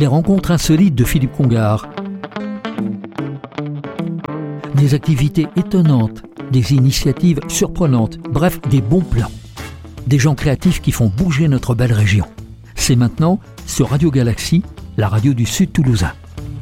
les rencontres insolites de Philippe Congar. Des activités étonnantes, des initiatives surprenantes, bref, des bons plans. Des gens créatifs qui font bouger notre belle région. C'est maintenant sur Radio Galaxie, la radio du Sud toulousain.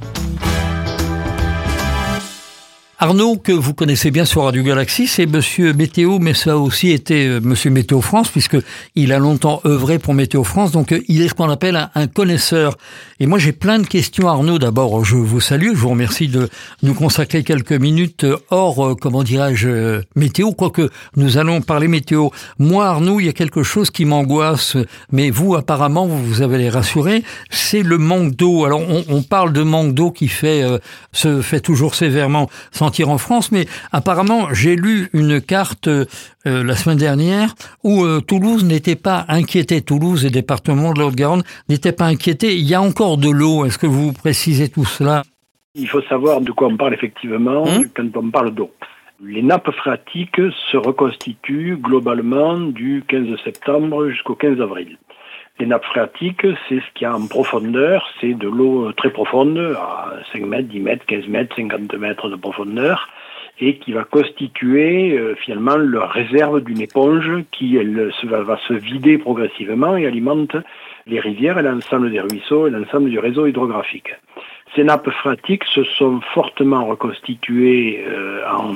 Arnaud, que vous connaissez bien sur Radio Galaxie, c'est Monsieur Météo, mais ça a aussi été Monsieur Météo France, puisqu'il a longtemps œuvré pour Météo France, donc il est ce qu'on appelle un connaisseur. Et moi, j'ai plein de questions, Arnaud. D'abord, je vous salue, je vous remercie de nous consacrer quelques minutes hors, météo, quoique nous allons parler météo. Moi, Arnaud, il y a quelque chose qui m'angoisse, mais vous, apparemment, vous avez les rassurés, c'est le manque d'eau. Alors, on parle de manque d'eau qui se fait toujours sévèrement sentir en France, mais apparemment, j'ai lu une carte la semaine dernière où Toulouse n'était pas inquiété. Toulouse et département de la Haute-Garonne n'étaient pas inquiétés. Il y a encore de l'eau. Est-ce que vous précisez tout cela ? Il faut savoir de quoi on parle effectivement quand on parle d'eau. Les nappes phréatiques se reconstituent globalement du 15 septembre jusqu'au 15 avril. Les nappes phréatiques, c'est ce qu'il y a en profondeur, c'est de l'eau très profonde, à 5 mètres, 10 mètres, 15 mètres, 50 mètres de profondeur, et qui va constituer finalement la réserve d'une éponge qui va se vider progressivement et alimente les rivières et l'ensemble des ruisseaux et l'ensemble du réseau hydrographique. Ces nappes phréatiques se sont fortement reconstituées en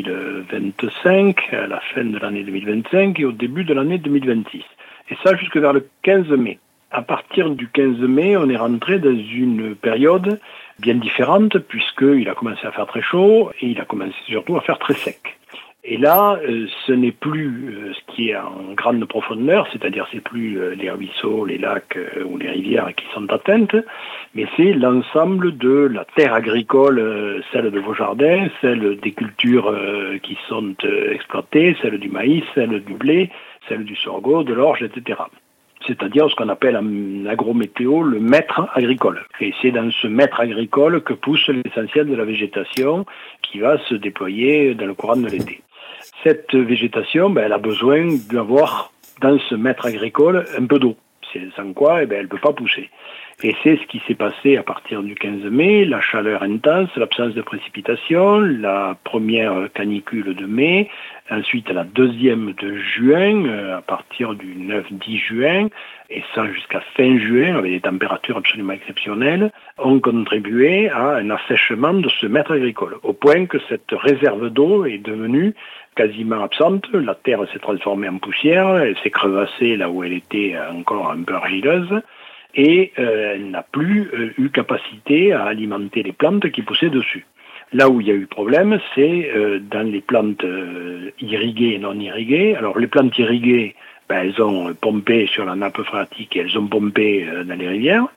2025, à la fin de l'année 2025 et au début de l'année 2026. Et ça jusque vers le 15 mai. À partir du 15 mai, on est rentré dans une période bien différente puisqu'il a commencé à faire très chaud et il a commencé surtout à faire très sec. Et là, ce n'est plus ce qui est en grande profondeur, c'est-à-dire c'est plus les ruisseaux, les lacs ou les rivières qui sont atteintes, mais c'est l'ensemble de la terre agricole, celle de vos jardins, celle des cultures qui sont exploitées, celle du maïs, celle du blé, celle du sorgho, de l'orge, etc. C'est-à-dire ce qu'on appelle en agrométéo le maître agricole. Et c'est dans ce maître agricole que pousse l'essentiel de la végétation qui va se déployer dans le courant de l'été. Cette végétation, elle a besoin d'avoir dans ce maître agricole un peu d'eau. Sans quoi, elle ne peut pas pousser. Et c'est ce qui s'est passé à partir du 15 mai, la chaleur intense, l'absence de précipitations, la première canicule de mai, ensuite la deuxième de juin, à partir du 9-10 juin, et ça jusqu'à fin juin, avec des températures absolument exceptionnelles, ont contribué à un assèchement de ce maître agricole, au point que cette réserve d'eau est devenue quasiment absente. La terre s'est transformée en poussière, elle s'est crevassée là où elle était encore un peu argileuse, et elle n'a plus eu capacité à alimenter les plantes qui poussaient dessus. Là où il y a eu problème, c'est dans les plantes irriguées et non irriguées. Alors les plantes irriguées, elles ont pompé sur la nappe phréatique et elles ont pompé dans les rivières.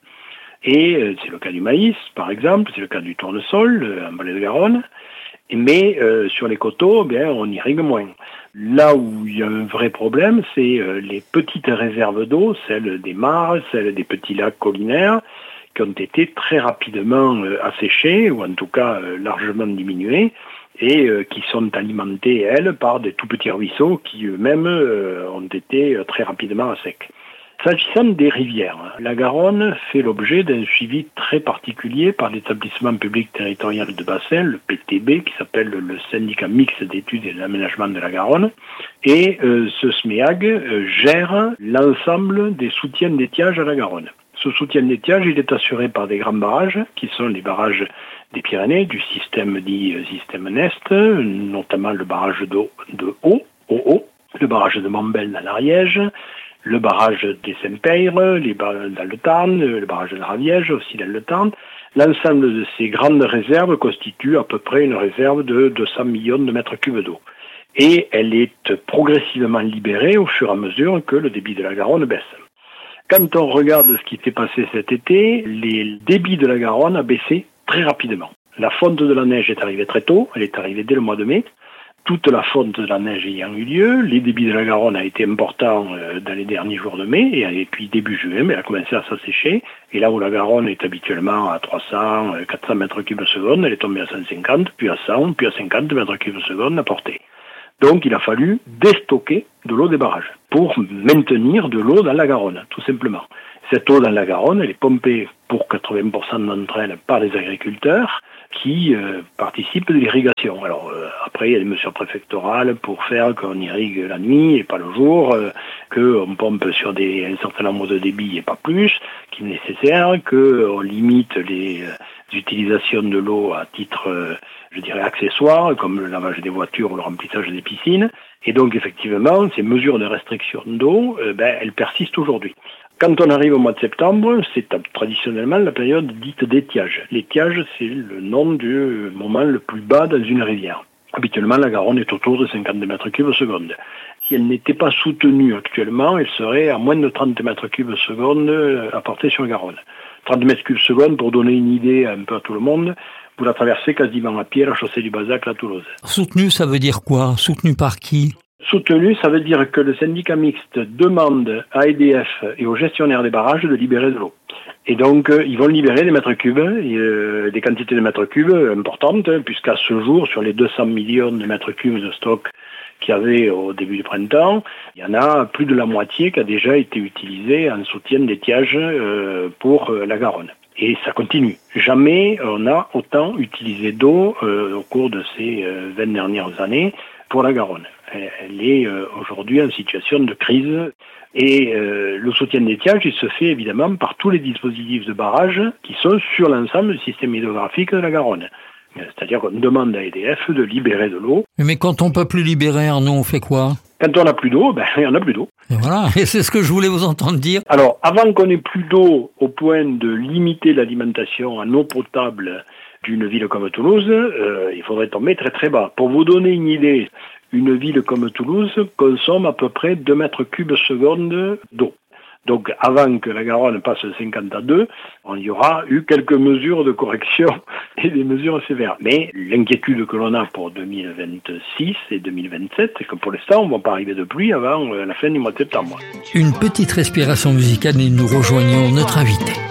Et c'est le cas du maïs, par exemple, c'est le cas du tournesol en vallée de Garonne. Mais sur les coteaux, on irrigue moins. Là où il y a un vrai problème, c'est les petites réserves d'eau, celles des mares, celles des petits lacs collinaires, qui ont été très rapidement asséchées, ou en tout cas largement diminuées, et qui sont alimentées, elles, par des tout petits ruisseaux qui eux-mêmes ont été très rapidement à sec. S'agissant des rivières, la Garonne fait l'objet d'un suivi très particulier par l'établissement public territorial de bassin, le PTB, qui s'appelle le syndicat mixte d'études et d'aménagement de la Garonne. Et ce SMEAG gère l'ensemble des soutiens d'étiage à la Garonne. Ce soutien d'étiage, il est assuré par des grands barrages, qui sont les barrages des Pyrénées, du système dit système Nest, notamment le barrage de Haut, le barrage de Montbel dans l'Ariège, le barrage des Saint-Peyre, dans le Tarn, le barrage de la Raviège, aussi dans le Tarn. L'ensemble de ces grandes réserves constitue à peu près une réserve de 200 millions de mètres cubes d'eau. Et elle est progressivement libérée au fur et à mesure que le débit de la Garonne baisse. Quand on regarde ce qui s'est passé cet été, les débits de la Garonne a baissé très rapidement. La fonte de la neige est arrivée très tôt, elle est arrivée dès le mois de mai. Toute la fonte de la neige ayant eu lieu, les débits de la Garonne a été important dans les derniers jours de mai, et puis début juin, elle a commencé à s'assécher. Et là où la Garonne est habituellement à 300, 400 mètres cubes seconde, elle est tombée à 150, puis à 100, puis à 50 mètres cubes seconde à portée. Donc il a fallu déstocker de l'eau des barrages pour maintenir de l'eau dans la Garonne, tout simplement. Cette eau dans la Garonne, elle est pompée pour 80% d'entre elles par les agriculteurs qui participent de l'irrigation. Alors après, il y a des mesures préfectorales pour faire qu'on irrigue la nuit et pas le jour, qu'on pompe sur un certain nombre de débits et pas plus qu'il est nécessaire, qu'on limite les utilisations de l'eau à titre, accessoire, comme le lavage des voitures ou le remplissage des piscines. Et donc effectivement, ces mesures de restriction d'eau, elles persistent aujourd'hui. Quand on arrive au mois de septembre, c'est traditionnellement la période dite d'étiage. L'étiage, c'est le nom du moment le plus bas dans une rivière. Habituellement, la Garonne est autour de 50 mètres cubes seconde. Si elle n'était pas soutenue actuellement, elle serait à moins de 30 mètres cubes seconde apportée sur la Garonne. 30 mètres cubes seconde, pour donner une idée un peu à tout le monde, vous la traversez quasiment à pied la chaussée du Bazac à Toulouse. Soutenu, ça veut dire quoi? Soutenu par qui? Soutenu, ça veut dire que le syndicat mixte demande à EDF et aux gestionnaires des barrages de libérer de l'eau. Et donc, ils vont libérer des mètres cubes, des quantités de mètres cubes importantes, puisqu'à ce jour, sur les 200 millions de mètres cubes de stock qu'il y avait au début du printemps, il y en a plus de la moitié qui a déjà été utilisée en soutien d'étiage pour la Garonne. Et ça continue. Jamais on a autant utilisé d'eau au cours de ces 20 dernières années pour la Garonne. Elle est aujourd'hui en situation de crise et le soutien d'étiage, il se fait évidemment par tous les dispositifs de barrage qui sont sur l'ensemble du système hydrographique de la Garonne. C'est-à-dire qu'on demande à EDF de libérer de l'eau. Mais quand on peut plus libérer, Arnaud, on fait quoi? Quand on n'a plus d'eau, il n'y en a plus d'eau. Et voilà, et c'est ce que je voulais vous entendre dire. Alors, avant qu'on ait plus d'eau au point de limiter l'alimentation en eau potable d'une ville comme Toulouse, il faudrait tomber très très bas. Pour vous donner une idée, une ville comme Toulouse consomme à peu près 2 mètres cubes seconde d'eau. Donc avant que la Garonne passe de 50 à 2, il y aura eu quelques mesures de correction et des mesures sévères. Mais l'inquiétude que l'on a pour 2026 et 2027, c'est que pour l'instant, on ne va pas arriver de pluie avant la fin du mois de septembre. Une petite respiration musicale et nous rejoignons notre invité.